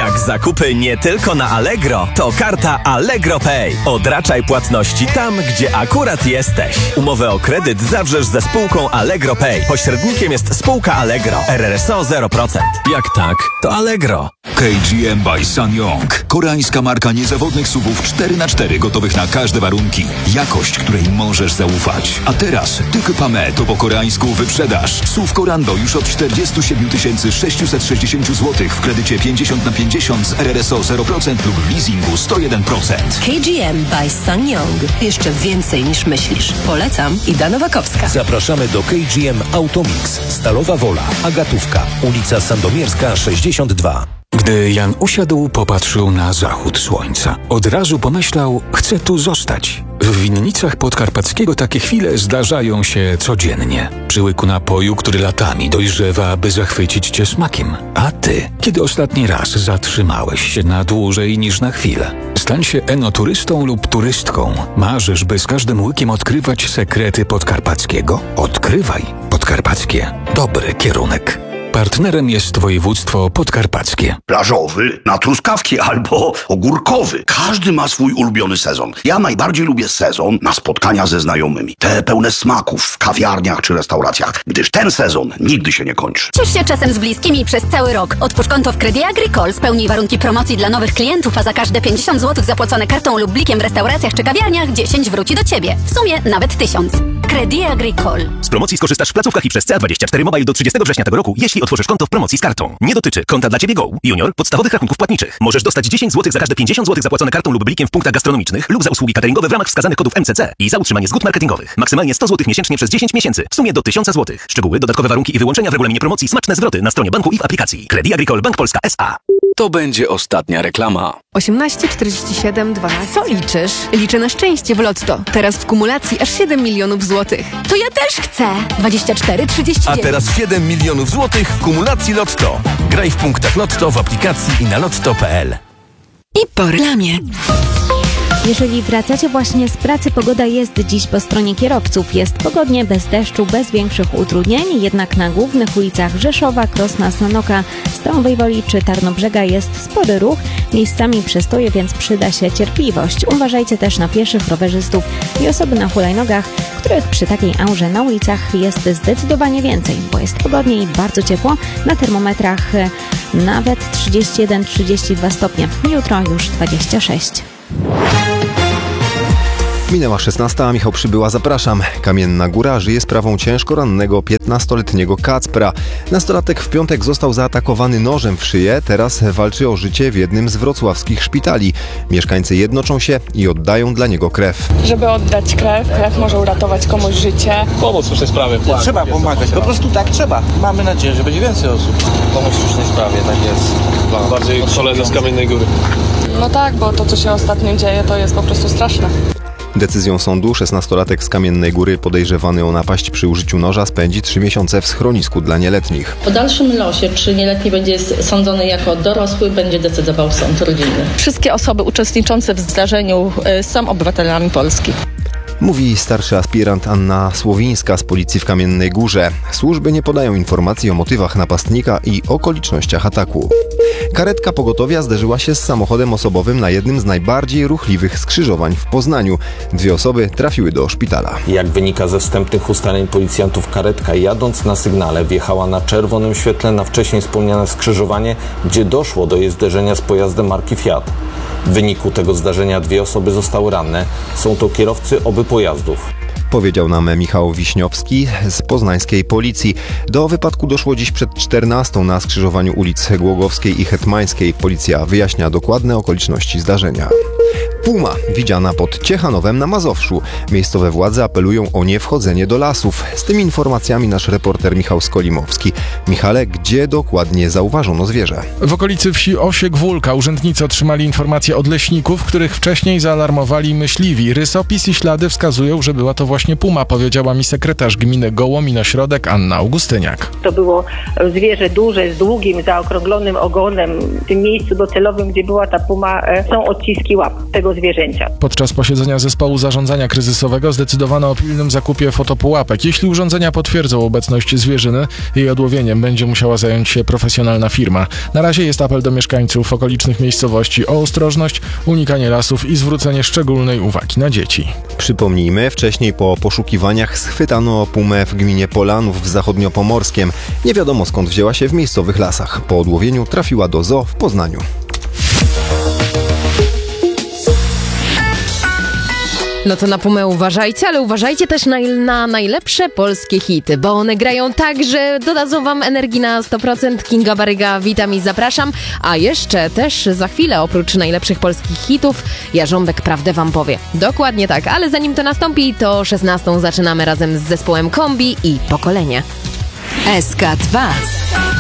Jak zakupy nie tylko na Allegro, to karta Allegro Pay. Odraczaj płatności tam, gdzie akurat jesteś. Umowę o kredyt zawrzesz ze spółką Allegro Pay. Pośrednikiem jest spółka Allegro. RRSO 0%. Jak tak, to Allegro. KGM by SsangYong. Koreańska marka niezawodnych SUV-ów 4x4 gotowych na każde warunki. Jakość, której możesz zaufać. A teraz Tykpame to po koreańsku wyprzedaż. SUV Corando już od 47 660 zł w kredycie 50/50 z RRSO 0% lub w leasingu 101%. KGM by SsangYong. Jeszcze więcej niż myślisz. Polecam, Ida Nowakowska. Zapraszamy do KGM Automix. Stalowa Wola, Agatówka, ulica Sandomierska 62. Gdy Jan usiadł, popatrzył na zachód słońca. Od razu pomyślał, chcę tu zostać. W winnicach podkarpackiego takie chwile zdarzają się codziennie. Przy łyku napoju, który latami dojrzewa, by zachwycić cię smakiem. A ty, kiedy ostatni raz zatrzymałeś się na dłużej niż na chwilę? Stań się enoturystą lub turystką. Marzysz, by z każdym łykiem odkrywać sekrety podkarpackiego? Odkrywaj Podkarpackie. Dobry kierunek. Partnerem jest województwo podkarpackie. Plażowy, na truskawki albo ogórkowy. Każdy ma swój ulubiony sezon. Ja najbardziej lubię sezon na spotkania ze znajomymi. Te pełne smaków w kawiarniach czy restauracjach, gdyż ten sezon nigdy się nie kończy. Ciesz się czasem z bliskimi przez cały rok. Otwórz konto w Crédit Agricole, spełnij warunki promocji dla nowych klientów, a za każde 50 zł zapłacone kartą lub blikiem w restauracjach czy kawiarniach 10 wróci do Ciebie. W sumie nawet 1000. Crédit Agricole. Z promocji skorzystasz w placówkach i przez CA24 Mobile do 30 września tego roku, jeśli otworzysz konto w promocji z kartą. Nie dotyczy konta dla Ciebie Go, Junior, podstawowych rachunków płatniczych. Możesz dostać 10 zł za każde 50 zł zapłacone kartą lub blikiem w punktach gastronomicznych lub za usługi cateringowe w ramach wskazanych kodów MCC i za utrzymanie zgód marketingowych. Maksymalnie 100 zł miesięcznie przez 10 miesięcy. W sumie do 1000 zł. Szczegóły, dodatkowe warunki i wyłączenia w regulaminie promocji, smaczne zwroty na stronie banku i w aplikacji. Crédit Agricole Bank Polska S.A. To będzie ostatnia reklama. 18 47 12. Co liczysz? Liczę na szczęście w Lotto. Teraz w kumulacji aż 7 milionów złotych. To ja też chcę. 24 39. A teraz 7 milionów złotych w kumulacji Lotto. Graj w punktach Lotto w aplikacji i na lotto.pl. I po reklamie. Jeżeli wracacie właśnie z pracy, pogoda jest dziś po stronie kierowców. Jest pogodnie, bez deszczu, bez większych utrudnień, jednak na głównych ulicach Rzeszowa, Krosna, Sanoka, Stalowej Woli czy Tarnobrzega jest spory ruch. Miejscami przystoje, więc przyda się cierpliwość. Uważajcie też na pieszych, rowerzystów i osoby na hulajnogach, których przy takiej aurze na ulicach jest zdecydowanie więcej, bo jest pogodnie i bardzo ciepło. Na termometrach nawet 31-32 stopnie. Jutro już 26. Minęła 16, a Michał Przybyła, zapraszam. Kamienna Góra żyje sprawą ciężko rannego 15-letniego Kacpra. Nastolatek w piątek został zaatakowany nożem w szyję, teraz walczy o życie w jednym z wrocławskich szpitali. Mieszkańcy jednoczą się i oddają dla niego krew. Żeby oddać krew może uratować komuś życie. Pomóc w słusznej sprawie. Trzeba pomagać, po prostu tak trzeba. Mamy nadzieję, że będzie więcej osób. Pomóc w słusznej sprawie, tak jest. Bardziej koledzy z Kamiennej Góry. No tak, bo to, co się ostatnio dzieje, to jest po prostu straszne. Decyzją sądu 16-latek z Kamiennej Góry podejrzewany o napaść przy użyciu noża spędzi 3 miesiące w schronisku dla nieletnich. O dalszym losie, czy nieletni będzie sądzony jako dorosły, będzie decydował sąd rodzinny. Wszystkie osoby uczestniczące w zdarzeniu są obywatelami Polski. Mówi starszy aspirant Anna Słowińska z policji w Kamiennej Górze. Służby nie podają informacji o motywach napastnika i okolicznościach ataku. Karetka pogotowia zderzyła się z samochodem osobowym na jednym z najbardziej ruchliwych skrzyżowań w Poznaniu. 2 osoby trafiły do szpitala. Jak wynika ze wstępnych ustaleń policjantów, karetka jadąc na sygnale wjechała na czerwonym świetle na wcześniej wspomniane skrzyżowanie, gdzie doszło do jej zderzenia z pojazdem marki Fiat. W wyniku tego zdarzenia 2 osoby zostały ranne. Są to kierowcy obu pojazdów. Powiedział nam Michał Wiśniowski z poznańskiej policji. Do wypadku doszło dziś przed 14 na skrzyżowaniu ulic Głogowskiej i Hetmańskiej. Policja wyjaśnia dokładne okoliczności zdarzenia. Puma widziana pod Ciechanowem na Mazowszu. Miejscowe władze apelują o niewchodzenie do lasów. Z tymi informacjami nasz reporter Michał Skolimowski. Michale, gdzie dokładnie zauważono zwierzę? W okolicy wsi Osiek-Wólka urzędnicy otrzymali informacje od leśników, których wcześniej zaalarmowali myśliwi. Rysopis i ślady wskazują, że była to właśnie właśnie puma, powiedziała mi sekretarz gminy Gołomin-Ośrodek Anna Augustyniak. To było zwierzę duże, z długim, zaokrąglonym ogonem. W tym miejscu docelowym, gdzie była ta puma, są odciski łap tego zwierzęcia. Podczas posiedzenia zespołu zarządzania kryzysowego zdecydowano o pilnym zakupie fotopułapek. Jeśli urządzenia potwierdzą obecność zwierzyny, jej odłowieniem będzie musiała zająć się profesjonalna firma. Na razie jest apel do mieszkańców okolicznych miejscowości o ostrożność, unikanie lasów i zwrócenie szczególnej uwagi na dzieci. Przypomnijmy, wcześniej po poszukiwaniach schwytano pumę w gminie Polanów w Zachodniopomorskiem. Nie wiadomo skąd wzięła się w miejscowych lasach. Po odłowieniu trafiła do zoo w Poznaniu. No to na pumę uważajcie, ale uważajcie też na najlepsze polskie hity, bo one grają tak, że dodadzą wam energii na 100%. Kinga Baryga, witam i zapraszam. A jeszcze też za chwilę, oprócz najlepszych polskich hitów, Jarząbek prawdę wam powie. Dokładnie tak, ale zanim to nastąpi, to 16 zaczynamy razem z zespołem Kombi i Pokolenie. SK2